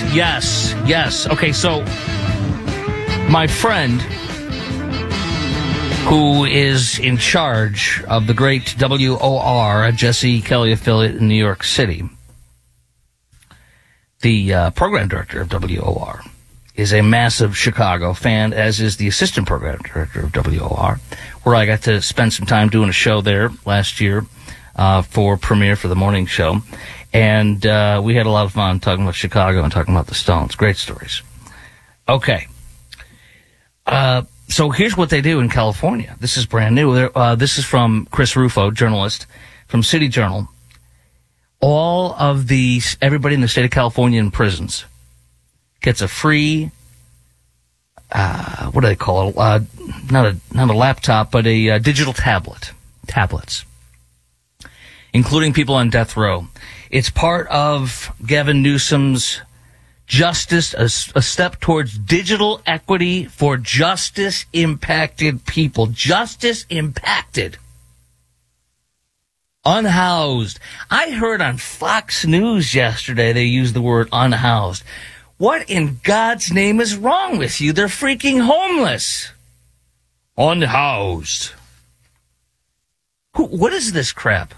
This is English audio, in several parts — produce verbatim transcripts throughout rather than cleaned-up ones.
Yes, yes, yes. Okay, so my friend who is in charge of the great W O R, a Jesse Kelly affiliate in New York City, the uh, program director of W O R, is a massive Chicago fan, as is the assistant program director of W O R, where I got to spend some time doing a show there last year uh, for premiere for the morning show. And uh, we had a lot of fun talking about Chicago and talking about the Stones. Great stories. Okay. Uh, so here's what they do in California. This is brand new. Uh, this is from Chris Rufo, journalist from City Journal. All of the, everybody in the state of California in prisons gets a free, uh, what do they call it? Uh, not a, not a laptop, but a uh, digital tablet. Tablets. Including people on death row. It's part of Gavin Newsom's justice, a, a step towards digital equity for justice-impacted people. Justice-impacted. Unhoused. I heard on Fox News yesterday they used the word unhoused. What in God's name is wrong with you? They're freaking homeless. Unhoused. Who, what is this crap?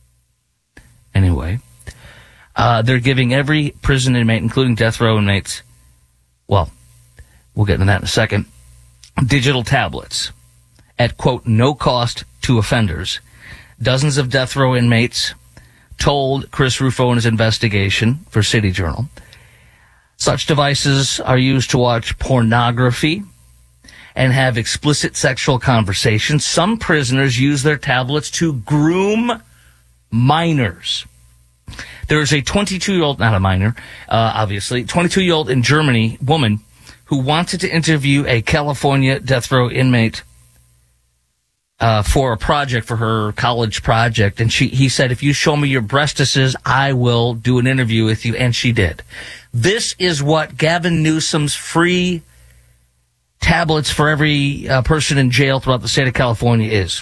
Anyway. Uh, they're giving every prison inmate, including death row inmates, well, we'll get into that in a second, digital tablets at, quote, no cost to offenders. Dozens of death row inmates told Chris Rufo in his investigation for City Journal. Such devices are used to watch pornography and have explicit sexual conversations. Some prisoners use their tablets to groom minors. There's a twenty-two-year-old, not a minor, uh, obviously, twenty-two-year-old in Germany woman who wanted to interview a California death row inmate uh, for a project, for her college project. And she, he said, if you show me your breastises, I will do an interview with you. And she did. This is what Gavin Newsom's free tablets for every uh, person in jail throughout the state of California is.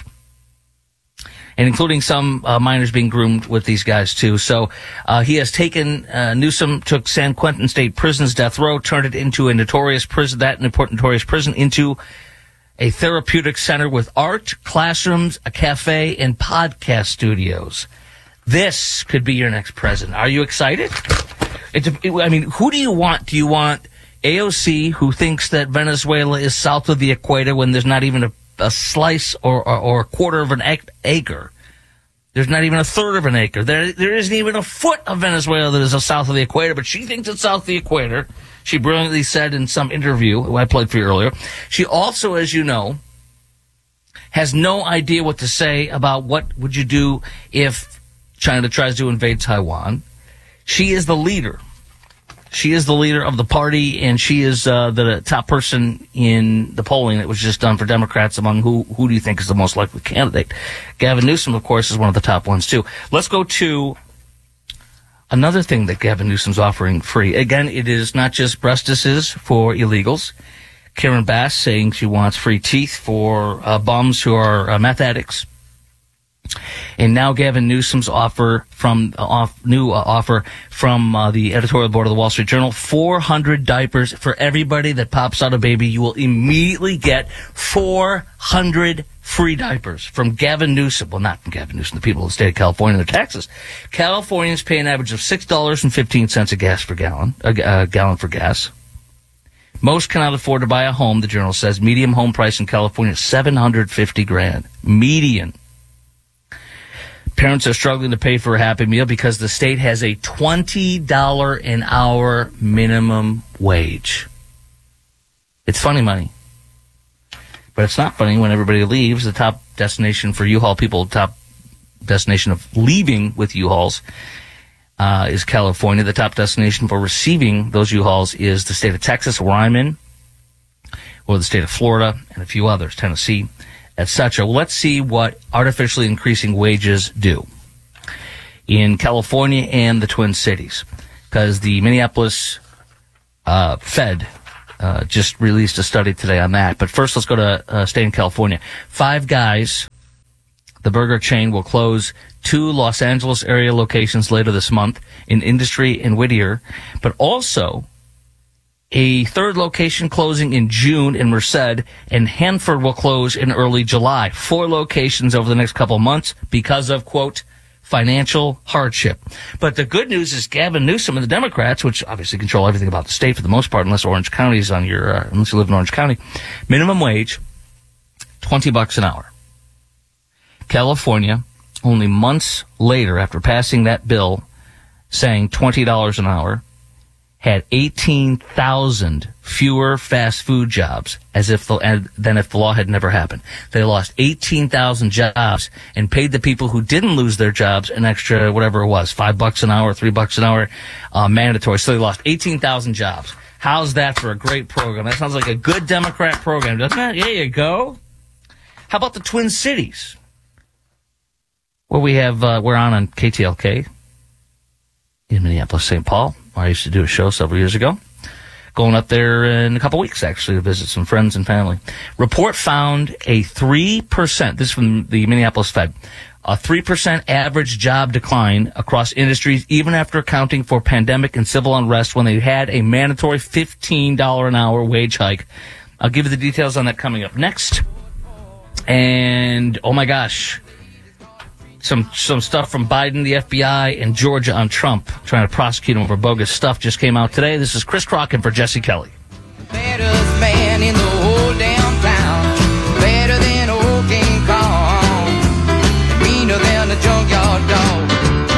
And including some uh, minors being groomed with these guys, too. So uh, he has taken, uh, Newsom took San Quentin State Prison's death row, turned it into a notorious prison, that important notorious prison, into a therapeutic center with art, classrooms, a cafe, and podcast studios. This could be your next president. Are you excited? It, it, I mean, who do you want? Do you want A O C, who thinks that Venezuela is south of the equator when there's not even a a slice or, or, or a quarter of an acre? There's not even a third of an acre. There, there isn't even a foot of Venezuela that is south of the equator, but she thinks it's south of the equator. She brilliantly said in some interview, who I played for you earlier. She also, as you know, has no idea what to say about what would you do if China tries to invade Taiwan. She is the leader. She is the leader of the party, and she is uh, the top person in the polling that was just done for Democrats among who who do you think is the most likely candidate. Gavin Newsom, of course, is one of the top ones, too. Let's go to another thing that Gavin Newsom's offering free. Again, it is not just breastises for illegals. Karen Bass saying she wants free teeth for uh, bums who are uh, meth addicts. And now Gavin Newsom's offer from uh, off, new uh, offer from uh, the editorial board of the Wall Street Journal: four hundred diapers for everybody that pops out a baby. You will immediately get four hundred free diapers from Gavin Newsom. Well, not from Gavin Newsom, the people of the state of California and their taxes. Californians pay an average of six dollars and fifteen cents a gas for gallon, a, a gallon for gas. Most cannot afford to buy a home, the Journal says. Median home price in California is seven hundred fifty grand. Median. Parents are struggling to pay for a Happy Meal because the state has a twenty dollars an hour minimum wage. It's funny money. But it's not funny when everybody leaves. The top destination for U-Haul people, top destination of leaving with U-Hauls uh, is California. The top destination for receiving those U-Hauls is the state of Texas, where I'm in, or the state of Florida, and a few others, Tennessee, et cetera. Well, let's see what artificially increasing wages do in California and the Twin Cities, because the Minneapolis uh, Fed uh, just released a study today on that. But first, let's go to uh, stay in California. Five Guys, the burger chain, will close two Los Angeles area locations later this month in Industry and Whittier, but also a third location closing in June in Merced, and Hanford will close in early July. Four locations over the next couple months because of, quote, financial hardship. But the good news is Gavin Newsom and the Democrats, which obviously control everything about the state for the most part, unless Orange County is on your, uh, unless you live in Orange County, minimum wage, twenty bucks an hour. California, only months later after passing that bill saying twenty dollars an hour, had eighteen thousand fewer fast food jobs as if the, than if the law had never happened. They lost eighteen thousand jobs and paid the people who didn't lose their jobs an extra, whatever it was, five bucks an hour, three bucks an hour, uh, mandatory. So they lost eighteen thousand jobs. How's that for a great program? That sounds like a good Democrat program, doesn't it? There you go. How about the Twin Cities? Where we have, uh, we're on on K T L K in Minneapolis, Saint Paul. I used to do a show several years ago. Going up there in a couple weeks, actually, to visit some friends and family. Report found a three percent, this is from the Minneapolis Fed, a three percent average job decline across industries, even after accounting for pandemic and civil unrest when they had a mandatory fifteen dollars an hour wage hike. I'll give you the details on that coming up next. And, oh my gosh, Some some stuff from Biden, the F B I, and Georgia on Trump trying to prosecute him over bogus stuff just came out today. This is Chris Crockett for Jesse Kelly. Baddest man in the whole damn town. Better than old King Kong. Meaner than a junkyard dog.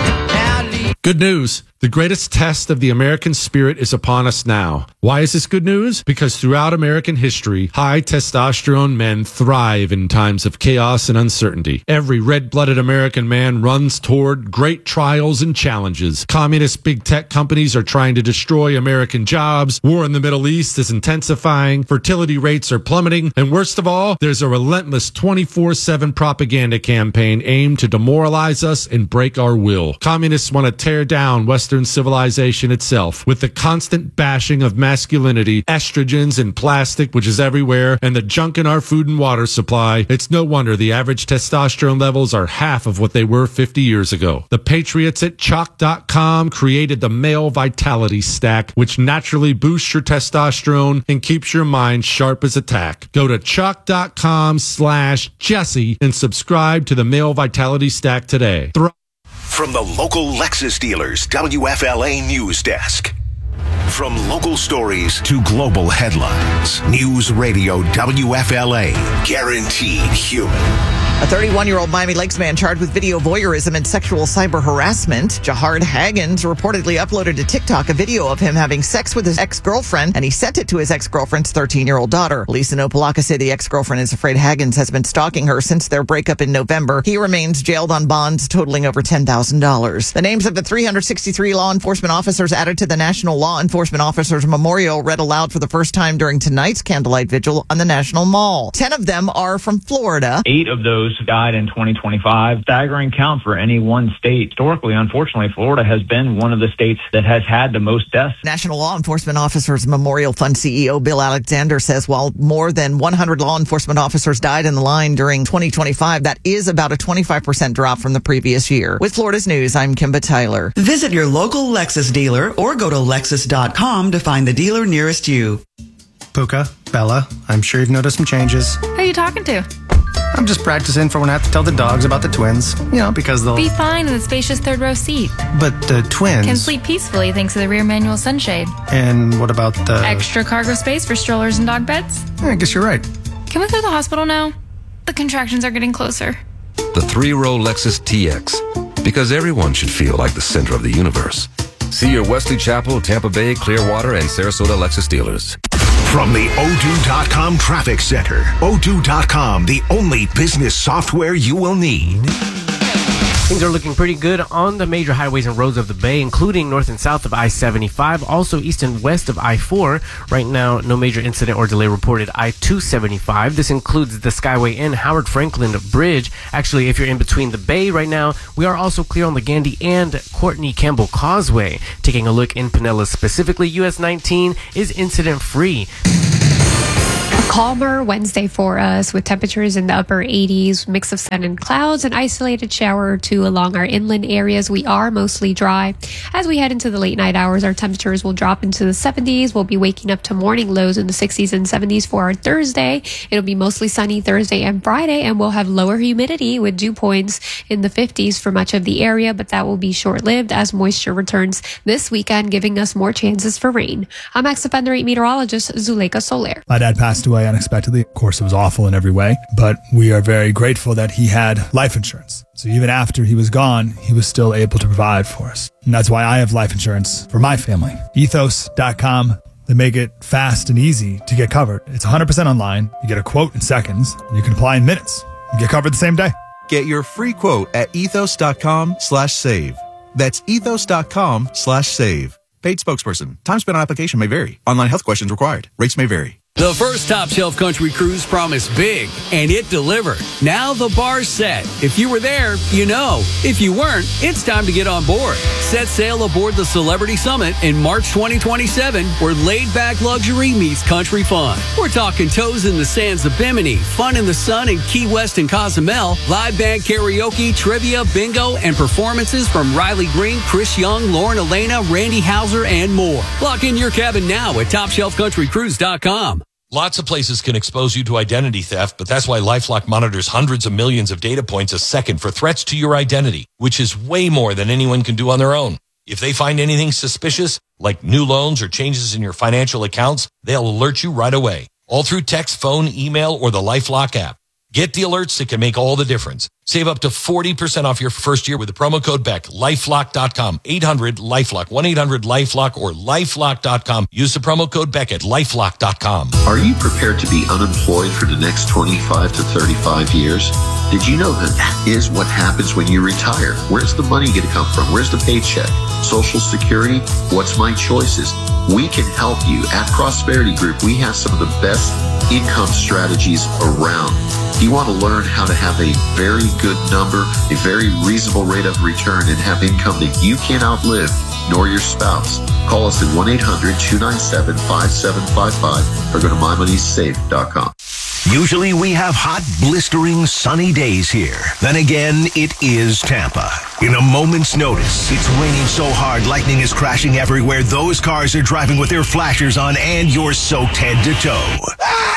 Good news. The greatest test of the American spirit is upon us now. Why is this good news? Because throughout American history, high testosterone men thrive in times of chaos and uncertainty. Every red-blooded American man runs toward great trials and challenges. Communist big tech companies are trying to destroy American jobs. War in the Middle East is intensifying. Fertility rates are plummeting. And worst of all, there's a relentless twenty-four seven propaganda campaign aimed to demoralize us and break our will. Communists want to tear down Western civilization itself with the constant bashing of masculinity, estrogens and plastic, which is everywhere, and the junk in our food and water supply. It's no wonder the average testosterone levels are half of what they were fifty years ago. The patriots at chalk dot com created the Male Vitality Stack, which naturally boosts your testosterone and keeps your mind sharp as a tack. Go to chalk dot com slash Jesse and subscribe to the Male Vitality Stack today. Thri- From the local Lexus dealers, W F L A News Desk. From local stories to global headlines, News Radio W F L A, guaranteed human. A thirty-one-year-old Miami Lakes man charged with video voyeurism and sexual cyber harassment. Jahard Haggins reportedly uploaded to TikTok a video of him having sex with his ex-girlfriend, and he sent it to his ex-girlfriend's thirteen-year-old daughter. Police in Opelika say the ex-girlfriend is afraid Haggins has been stalking her since their breakup in November. He remains jailed on bonds totaling over ten thousand dollars. The names of the three hundred sixty-three law enforcement officers added to the National Law Enforcement Officers Memorial read aloud for the first time during tonight's candlelight vigil on the National Mall. Ten of them are from Florida. Eight of those died in twenty twenty-five. Staggering count for any one state. Historically, unfortunately, Florida has been one of the states that has had the most deaths. National Law Enforcement Officers Memorial Fund C E O Bill Alexander says while more than one hundred law enforcement officers died in the line during twenty twenty-five, that is about a twenty-five percent drop from the previous year. With Florida's News, I'm Kimba Tyler. Visit your local Lexus dealer or go to Lexus dot com to find the dealer nearest you. Puka, Bella, I'm sure you've noticed some changes. Who are you talking to? I'm just practicing for when I have to tell the dogs about the twins. You know, because they'll... Be fine in the spacious third row seat. But the twins... Can sleep peacefully thanks to the rear manual sunshade. And what about the... Extra cargo space for strollers and dog beds? I guess you're right. Can we go to the hospital now? The contractions are getting closer. The three-row Lexus T X. Because everyone should feel like the center of the universe. See your Wesley Chapel, Tampa Bay, Clearwater, and Sarasota Lexus dealers. From the O two dot com Traffic Center, O two dot com, the only business software you will need. Things are looking pretty good on the major highways and roads of the Bay, including north and south of I seventy-five, also east and west of I four. Right now, no major incident or delay reported I two seventy-five. This includes the Skyway and Howard Franklin Bridge. Actually, if you're in between the Bay right now, we are also clear on the Gandy and Courtney Campbell Causeway. Taking a look in Pinellas specifically, U S nineteen is incident-free. Calmer Wednesday for us with temperatures in the upper eighties, mix of sun and clouds, an isolated shower or two along our inland areas. We are mostly dry. As we head into the late night hours, our temperatures will drop into the seventies. We'll be waking up to morning lows in the sixties and seventies for our Thursday. It'll be mostly sunny Thursday and Friday, and we'll have lower humidity with dew points in the fifties for much of the area, but that will be short-lived as moisture returns this weekend, giving us more chances for rain. I'm X Offender eight meteorologist Zuleika Soler. My dad passed away unexpectedly. Of course, it was awful in every way, but we are very grateful that he had life insurance. So even after he was gone, he was still able to provide for us. And that's why I have life insurance for my family. ethos dot com. They make it fast and easy to get covered. It's one hundred percent online. You get a quote in seconds. And you can apply in minutes. You get covered the same day. Get your free quote at ethos dot com slash save. That's ethos dot com slash save. Paid spokesperson. Time spent on application may vary. Online health questions required. Rates may vary. The first Top Shelf Country Cruise promised big, and it delivered. Now the bar's set. If you were there, you know. If you weren't, it's time to get on board. Set sail aboard the Celebrity Summit in March twenty twenty-seven, where laid-back luxury meets country fun. We're talking toes in the sands of Bimini, fun in the sun in Key West and Cozumel, live band karaoke, trivia, bingo, and performances from Riley Green, Chris Young, Lauren Elena, Randy Hauser, and more. Lock in your cabin now at top shelf country cruise dot com. Lots of places can expose you to identity theft, but that's why LifeLock monitors hundreds of millions of data points a second for threats to your identity, which is way more than anyone can do on their own. If they find anything suspicious, like new loans or changes in your financial accounts, they'll alert you right away, all through text, phone, email, or the LifeLock app. Get the alerts that can make all the difference. Save up to forty percent off your first year with the promo code Beck. lifelock dot com, eight hundred LifeLock, one eight hundred LifeLock, or lifelock dot com. Use the promo code Beck at lifelock dot com. Are you prepared to be unemployed for the next twenty-five to thirty-five years? Did you know that that is what happens when you retire? Where's the money going to come from? Where's the paycheck? Social Security? What's my choices? We can help you. At Prosperity Group, we have some of the best income strategies around. If you want to learn how to have a very good number, a very reasonable rate of return, and have income that you can't outlive, nor your spouse, call us at one eight hundred two nine seven five seven five five or go to my money safe dot com. Usually we have hot, blistering, sunny days here. Then again, it is Tampa. In a moment's notice, it's raining so hard, lightning is crashing everywhere. Those cars are driving with their flashers on, and you're soaked head to toe.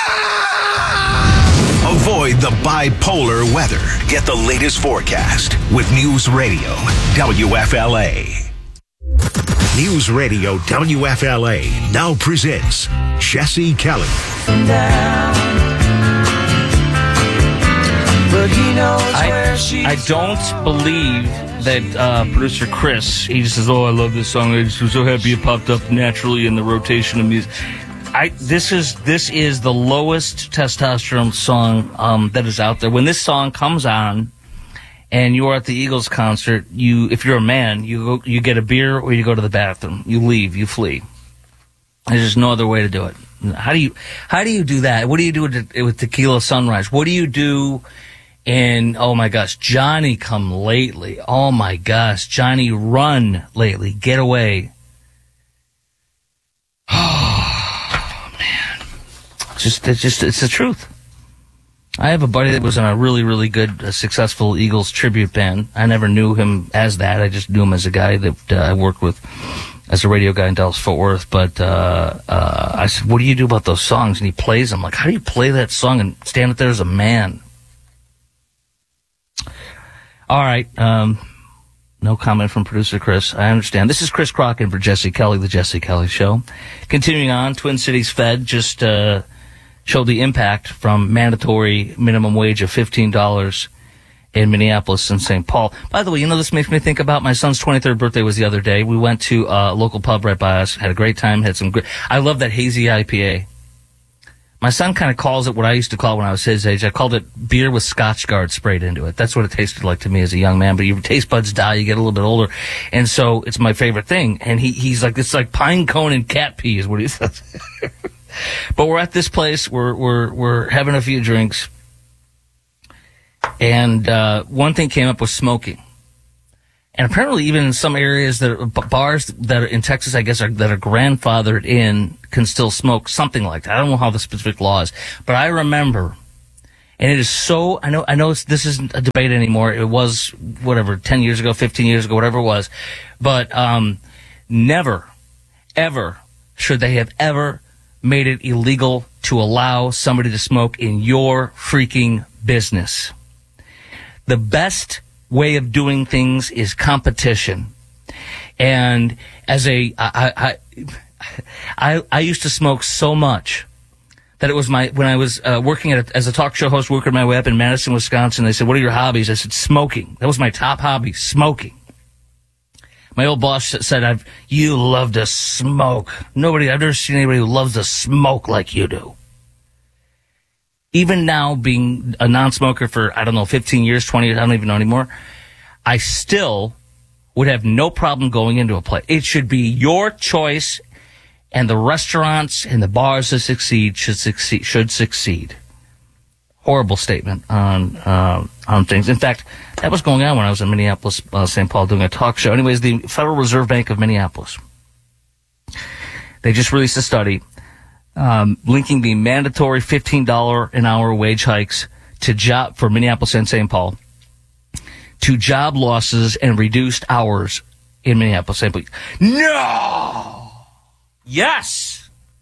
Avoid the bipolar weather. Get the latest forecast with News Radio W F L A. News Radio W F L A now presents Jesse Kelly. I, I don't believe that uh, producer Chris, he just says, oh, I love this song. I just was so happy it popped up naturally in the rotation of music. I, this is this is the lowest testosterone song um, that is out there. When this song comes on, and you are at the Eagles concert, you if you're a man, you go, you get a beer or you go to the bathroom. You leave, you flee. There's just no other way to do it. How do you how do you do that? What do you do with, with Tequila Sunrise? What do you do in oh my gosh, Johnny Come Lately? Oh my gosh, Johnny Run Lately, Get Away. Just, it's just, it's the truth. I have a buddy that was in a really, really good, uh, successful Eagles tribute band. I never knew him as that. I just knew him as a guy that uh, I worked with as a radio guy in Dallas-Fort Worth. But uh, uh, I said, what do you do about those songs? And he plays them. Like, how do you play that song and stand up there as a man? All right. Um, no comment from producer Chris. I understand. This is Chris Crocken for Jesse Kelly, The Jesse Kelly Show. Continuing on, Twin Cities Fed just... Uh, showed the impact from mandatory minimum wage of fifteen dollars in Minneapolis and Saint Paul. By the way, you know, this makes me think about my son's twenty-third birthday was the other day. We went to a local pub right by us, had a great time, had some great... I love that hazy I P A. My son kind of calls it what I used to call when I was his age. I called it beer with Scotch Guard sprayed into it. That's what it tasted like to me as a young man. But your taste buds die, you get a little bit older. And so it's my favorite thing. And he he's like, it's like pine cone and cat pee is what he says. But we're at this place, we're we're we're having a few drinks, and uh, one thing came up was smoking. And apparently even in some areas that are, b- bars that are in Texas, I guess, are, that are grandfathered in can still smoke, something like that. I don't know how the specific law is, but I remember, and it is so, I know, I know it's, this isn't a debate anymore. It was, whatever, ten years ago, fifteen years ago, whatever it was. But, um, never, ever should they have ever made it illegal to allow somebody to smoke in your freaking business. The best way of doing things is competition. And as a, I, I, I, I used to smoke so much that it was my, when I was uh, working at a, as a talk show host, working my way up in Madison, Wisconsin, they said, what are your hobbies? I said, smoking. That was my top hobby, smoking. My old boss said, I've, you love to smoke. Nobody, I've never seen anybody who loves to smoke like you do. Even now, being a non-smoker for, I don't know, fifteen years, twenty years, I don't even know anymore, I still would have no problem going into a place. It should be your choice, and the restaurants and the bars that succeed should succeed. Should succeed. Horrible statement on uh, on things. In fact, that was going on when I was in Minneapolis, uh, Saint Paul, doing a talk show. Anyways, the Federal Reserve Bank of Minneapolis, they just released a study um, linking the mandatory fifteen dollars an hour wage hikes to job for Minneapolis and Saint Paul to job losses and reduced hours in Minneapolis, Saint Paul. No! Yes!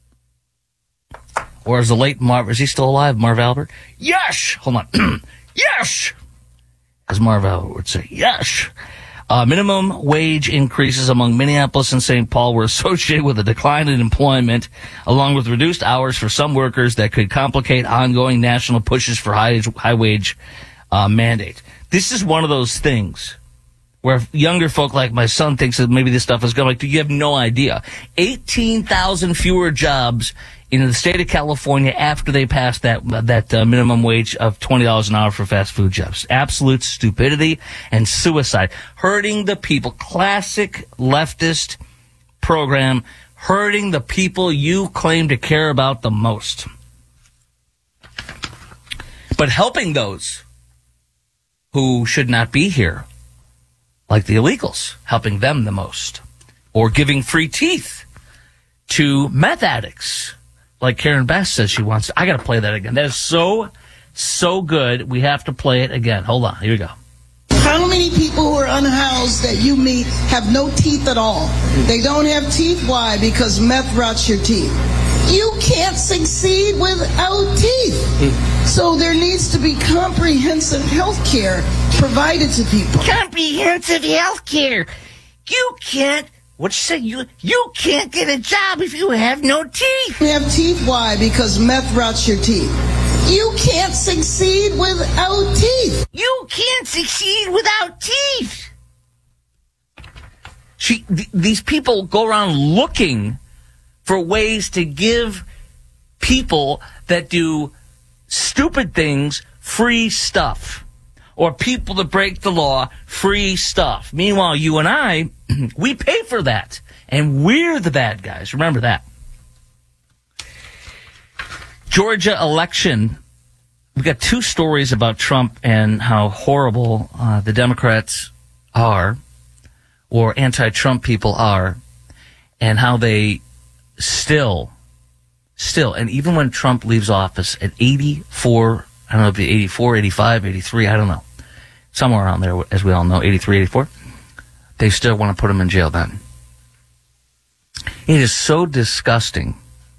Or is the late Marv, is he still alive, Marv Albert? Yes! Hold on. Yes! As Marv Albert would say, yes! Uh, minimum wage increases among Minneapolis and Saint Paul were associated with a decline in employment, along with reduced hours for some workers that could complicate ongoing national pushes for high, high wage uh, mandate. This is one of those things where younger folk like my son thinks that maybe this stuff is going, like, you have no idea. eighteen thousand fewer jobs in the state of California after they passed that that uh, minimum wage of twenty dollars an hour for fast food jobs. Absolute stupidity and suicide. Hurting the people. Classic leftist program. Hurting the people you claim to care about the most. But helping those who should not be here, like the illegals, helping them the most. Or giving free teeth to meth addicts, like Karen Bass says she wants. I got to play that again. That is so, so good. We have to play it again. Hold on. Here we go. How many people who are unhoused that you meet have no teeth at all? They don't have teeth. Why? Because meth rots your teeth. You can't succeed without teeth. So there needs to be comprehensive health care provided to people. Comprehensive health care. You can't, what'd you say? You, you can't get a job if you have no teeth. You have teeth. Why? Because meth rots your teeth. You can't succeed without teeth. You can't succeed without teeth. She, th- these people go around looking for ways to give people that do stupid things free stuff, or people that break the law free stuff. Meanwhile, you and I, we pay for that, and we're the bad guys. Remember that. Georgia election. We've got two stories about Trump and how horrible uh, the Democrats are, or anti-Trump people are, and how they still, still, and even when Trump leaves office at eighty-four, I don't know if it's eighty-four, eighty-five, eighty-three, I don't know, somewhere around there, as we all know, eighty-three, eighty-four, they still want to put him in jail then. It is so disgusting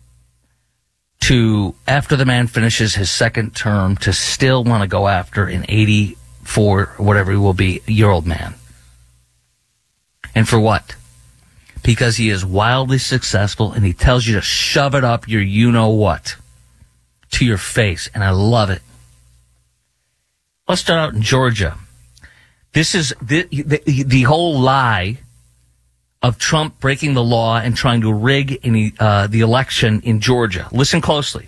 to, after the man finishes his second term, to still want to go after an eighty-four, or whatever he will be, year old man. And for what? Because he is wildly successful and he tells you to shove it up your you-know-what to your face. And I love it. Let's start out in Georgia. This is the, the, the whole lie of Trump breaking the law and trying to rig any, uh, the election in Georgia. Listen closely.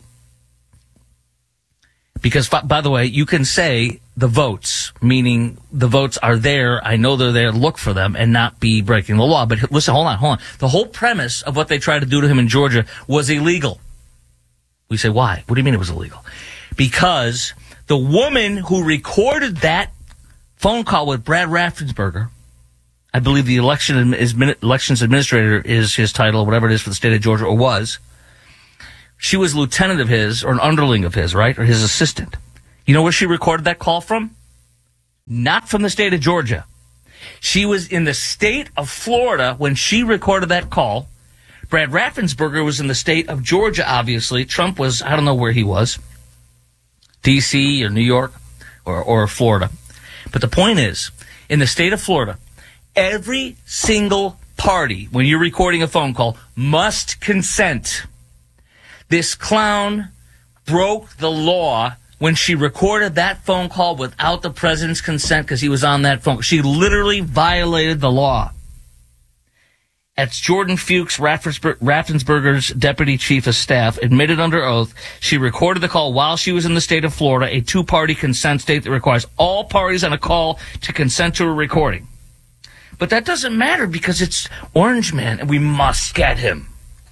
Because, by the way, you can say the votes, meaning the votes are there, I know they're there, look for them, and not be breaking the law. But listen, hold on, hold on. The whole premise of what they tried to do to him in Georgia was illegal. We say, why? What do you mean it was illegal? Because the woman who recorded that phone call with Brad Raffensperger I believe the election is elections administrator is his title, whatever it is for the state of Georgia, or was. She was lieutenant of his, or an underling of his, right? Or his assistant. You know where she recorded that call from? Not from the state of Georgia. She was in the state of Florida when she recorded that call. Brad Raffensperger was in the state of Georgia, obviously. Trump was, I don't know where he was. D C or New York or, or Florida. But the point is, in the state of Florida, every single party, when you're recording a phone call, must consent. This clown broke the law when she recorded that phone call without the president's consent because he was on that phone. She literally violated the law. That's Jordan Fuchs, Raffensperger's deputy chief of staff, admitted under oath she recorded the call while she was in the state of Florida, a two-party consent state that requires all parties on a call to consent to a recording. But that doesn't matter because it's Orange Man, and we must get him.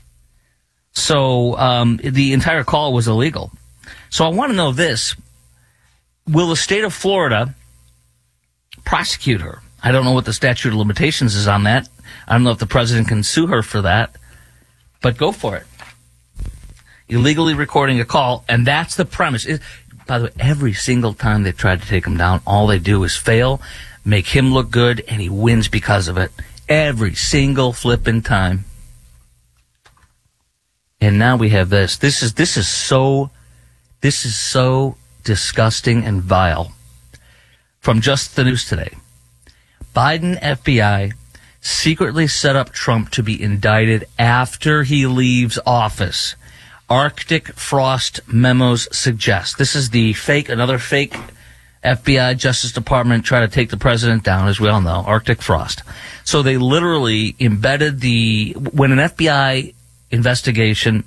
So um, the entire call was illegal. So I want to know this. Will the state of Florida prosecute her? I don't know what the statute of limitations is on that. I don't know if the president can sue her for that. But go for it. Illegally recording a call, and that's the premise. It, by the way, every single time they tried to take him down, all they do is fail, make him look good, and he wins because of it. Every single flipping time. And now we have this. This is this is so this is so disgusting and vile. From Just the News today. Biden F B I secretly set up Trump to be indicted after he leaves office. Arctic Frost memos suggest. This is the fake, another fake F B I Justice Department try to take the president down, as we all know, Arctic Frost. So they literally embedded the, when an F B I investigation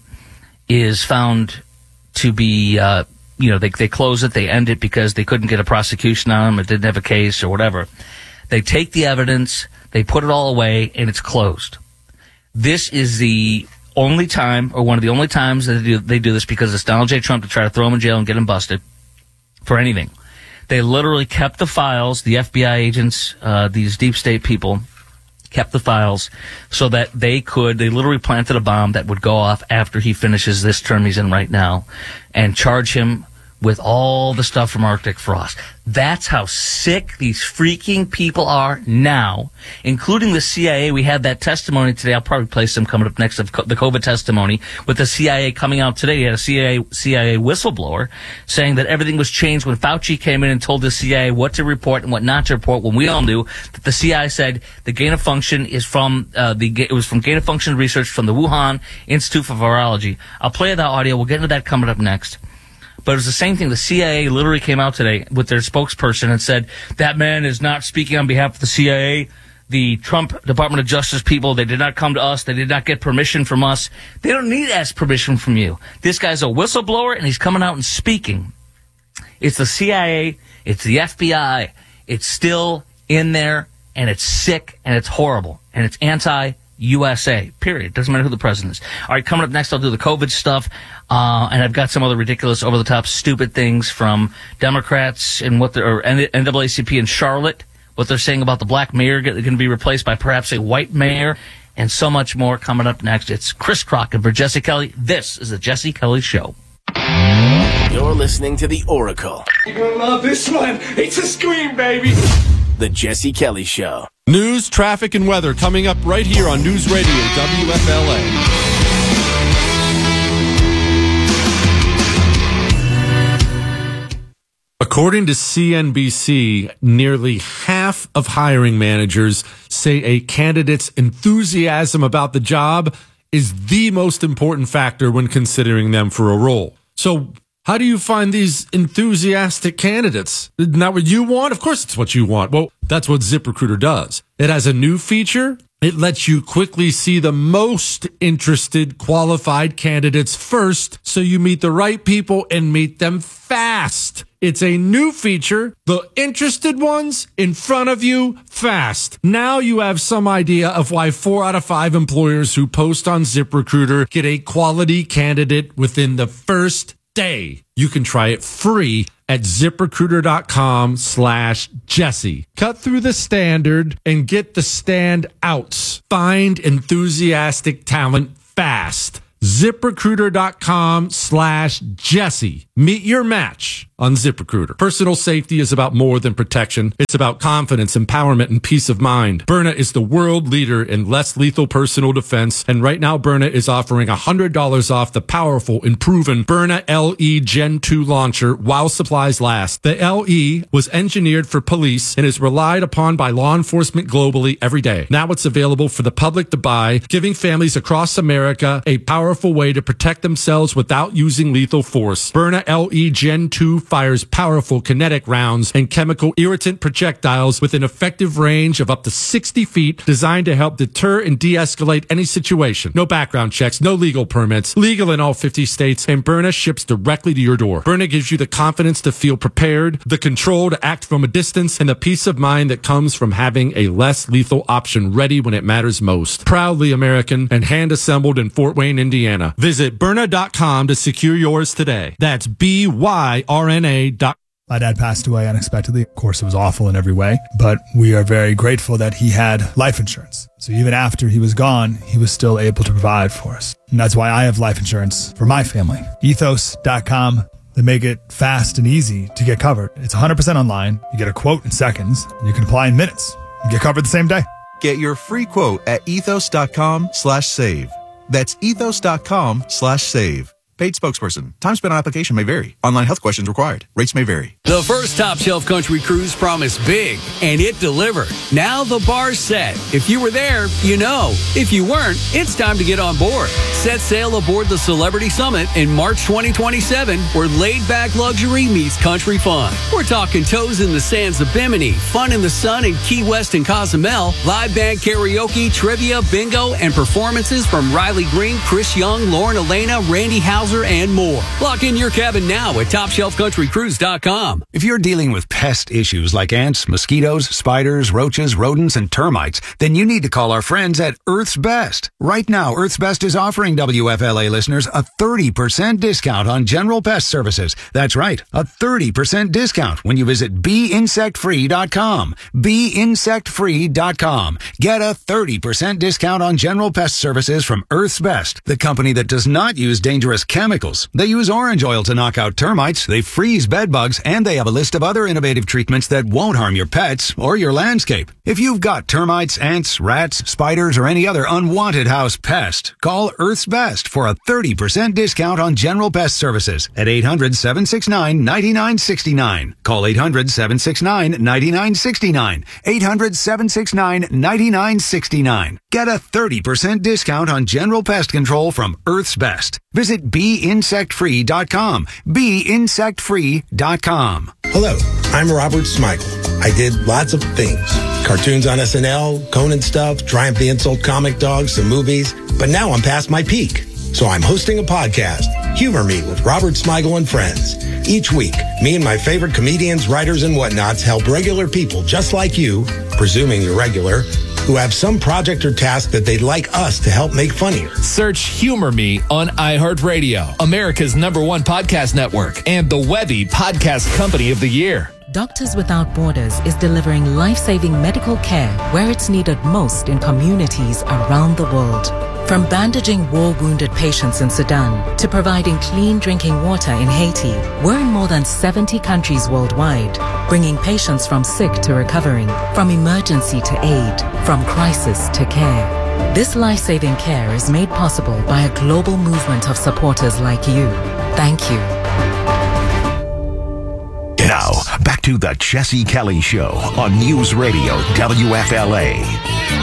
is found to be, uh, you know, they, they close it, they end it because they couldn't get a prosecution on him, it didn't have a case or whatever. They take the evidence, they put it all away, and it's closed. This is the only time, or one of the only times that they do, they do this because it's Donald J. Trump to try to throw him in jail and get him busted for anything. They literally kept the files, the F B I agents, uh, these deep state people, kept the files so that they could, they literally planted a bomb that would go off after he finishes this term he's in right now and charge him with all the stuff from Arctic Frost. That's how sick these freaking people are now, including the C I A. We had that testimony today. I'll probably play some coming up next of the COVID testimony with the C I A coming out today. You had a C I A, C I A whistleblower saying that everything was changed when Fauci came in and told the C I A what to report and what not to report, when we all knew that the C I A said the gain of function is from, uh, the, it was from gain of function research from the Wuhan Institute for Virology. I'll play that audio. We'll get into that coming up next. But it was the same thing. The C I A literally came out today with their spokesperson and said, that man is not speaking on behalf of the C I A. The Trump Department of Justice people, they did not come to us. They did not get permission from us. They don't need to ask permission from you. This guy's a whistleblower, and he's coming out and speaking. It's the C I A. It's the F B I. It's still in there, and it's sick, and it's horrible, and it's anti U S A, period. Doesn't matter who the president is. All right, coming up next, I'll do the COVID stuff, uh, and I've got some other ridiculous, over-the-top, stupid things from Democrats and what they're, or N double A C P in Charlotte, what they're saying about the black mayor going to be replaced by perhaps a white mayor, and so much more coming up next. It's Chris Crock, and for Jesse Kelly, this is the Jesse Kelly Show. You're listening to The Oracle. You're going to love this one. It's a scream, baby. The Jesse Kelly Show. News, traffic, and weather coming up right here on News Radio W F L A. According to C N B C, nearly half of hiring managers say a candidate's enthusiasm about the job is the most important factor when considering them for a role. So how do you find these enthusiastic candidates? Isn't that what you want? Of course it's what you want. Well, that's what ZipRecruiter does. It has a new feature. It lets you quickly see the most interested qualified candidates first, so you meet the right people and meet them fast. It's a new feature. The interested ones in front of you fast. Now you have some idea of why four out of five employers who post on ZipRecruiter get a quality candidate within the first day. You can try it free at ZipRecruiter.com slash Jesse. Cut through the standard and get the stand outs. Find enthusiastic talent fast. ZipRecruiter.com slash Jesse. Meet your match on ZipRecruiter. Personal safety is about more than protection. It's about confidence, empowerment, and peace of mind. Byrna is the world leader in less lethal personal defense, and right now Byrna is offering one hundred dollars off the powerful and proven Byrna L E Gen two launcher while supplies last. The L E was engineered for police and is relied upon by law enforcement globally every day. Now it's available for the public to buy, giving families across America a powerful way to protect themselves without using lethal force. Byrna L E Gen two fires powerful kinetic rounds and chemical irritant projectiles with an effective range of up to sixty feet, designed to help deter and de-escalate any situation. No background checks, no legal permits, legal in all fifty states, and Byrna ships directly to your door. Byrna gives you the confidence to feel prepared, the control to act from a distance, and the peace of mind that comes from having a less lethal option ready when it matters most. Proudly American and hand-assembled in Fort Wayne, Indiana. Visit Byrna dot com to secure yours today. That's B Y R N A dot com. My dad passed away unexpectedly. Of course, it was awful in every way, but we are very grateful that he had life insurance. So even after he was gone, he was still able to provide for us. And that's why I have life insurance for my family. Ethos dot com. They make it fast and easy to get covered. It's one hundred percent online. You get a quote in seconds, and you can apply in minutes. You get covered the same day. Get your free quote at ethos.com slash save. That's ethos.com slash save. Paid spokesperson. Time spent on application may vary. Online health questions required. Rates may vary. The first Top Shelf Country Cruise promised big, and it delivered. Now the bar's set. If you were there, you know. If you weren't, it's time to get on board. Set sail aboard the Celebrity Summit in March twenty twenty-seven, where laid-back luxury meets country fun. We're talking toes in the sands of Bimini, fun in the sun in Key West and Cozumel, live band karaoke, trivia, bingo, and performances from Riley Green, Chris Young, Lauren Elena, Randy Houser, and more. Lock in your cabin now at top shelf country cruise dot com. If you're dealing with pest issues like ants, mosquitoes, spiders, roaches, rodents, and termites, then you need to call our friends at Earth's Best. Right now, Earth's Best is offering W F L A listeners a thirty percent discount on general pest services. That's right, a thirty percent discount when you visit bee insect free dot com. bee insect free dot com. Get a thirty percent discount on general pest services from Earth's Best, the company that does not use dangerous chemicals. Chemicals. They use orange oil to knock out termites, they freeze bed bugs, and they have a list of other innovative treatments that won't harm your pets or your landscape. If you've got termites, ants, rats, spiders, or any other unwanted house pest, call Earth's Best for a thirty percent discount on general pest services at eight hundred, seven six nine, nine nine six nine. Call eight hundred, seven six nine, nine nine six nine. eight hundred, seven six nine, nine nine six nine. Get a thirty percent discount on general pest control from Earth's Best. Visit bee insect free dot com. bee insect free dot com. Hello, I'm Robert Smigel. I did lots of things. Cartoons on S N L, Conan stuff, Triumph the Insult comic dogs, some movies. But now I'm past my peak. So I'm hosting a podcast, Humor Me with Robert Smigel and Friends. Each week, me and my favorite comedians, writers, and whatnots help regular people just like you, presuming you're regular, who have some project or task that they'd like us to help make funnier. Search Humor Me on iHeartRadio, America's number one podcast network, and the Webby Podcast Company of the Year. Doctors Without Borders is delivering life-saving medical care where it's needed most in communities around the world. From bandaging war-wounded patients in Sudan to providing clean drinking water in Haiti, we're in more than seventy countries worldwide, bringing patients from sick to recovering, from emergency to aid, from crisis to care. This life-saving care is made possible by a global movement of supporters like you. Thank you. Now, back to the Jesse Kelly Show on News Radio W F L A.